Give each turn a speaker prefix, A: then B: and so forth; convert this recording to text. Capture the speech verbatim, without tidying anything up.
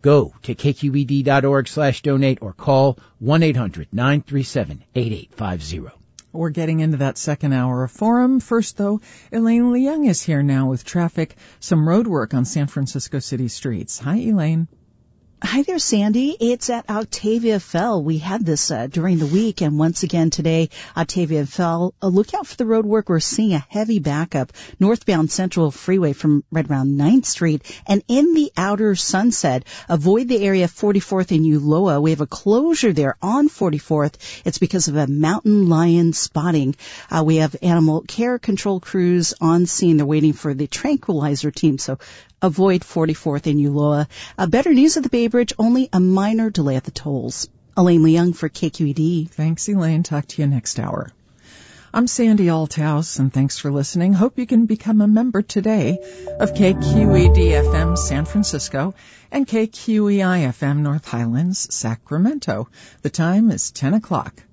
A: Go to K Q E D dot org slash donate or call one eight hundred nine three seven eight eight five zero.
B: We're getting into that second hour of Forum. First, though, Elaine Leung is here now with traffic, some road work on San Francisco city streets. Hi, Elaine.
C: Hi there, Sandy. It's at Octavia Fell. We had this uh, during the week, and once again today, Octavia Fell. Uh, look out for the road work. We're seeing a heavy backup northbound Central Freeway from right around ninth Street, and in the outer Sunset. Avoid the area forty-fourth and Ulloa. We have a closure there on forty-fourth. It's because of a mountain lion spotting. Uh, we have animal care control crews on scene. They're waiting for the tranquilizer team, so avoid forty-fourth and Ulloa. Uh, better news at the Bay Bridge, only a minor delay at the tolls. Elaine Leung for K Q E D.
B: Thanks, Elaine. Talk to you next hour. I'm Sandy Althouse, and thanks for listening. Hope you can become a member today of K Q E D F M San Francisco and K Q E I F M North Highlands, Sacramento. The time is ten o'clock.